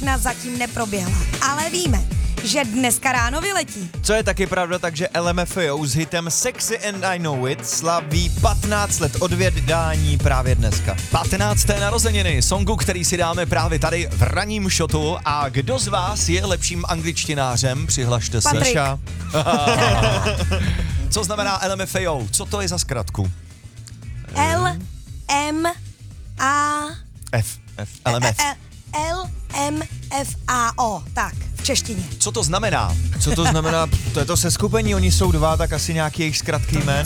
všechna zatím neproběhla. Ale víme, že dneska ráno vyletí. Co je taky pravda, takže LMFAO s hitem Sexy and I Know It slaví 15 let od vydání právě dneska. 15. narozeniny songu, který si dáme právě tady v ranním shotu. A kdo z vás je lepším angličtinářem? Přihlašte se. Patrik. Ša. Co znamená LMFAO? Co to je za zkratku? LMF. LMFAO. Tak, v češtině. Co to znamená? Co to znamená? To je to seskupení, oni jsou dva, tak asi nějaký jejich zkratky jmén.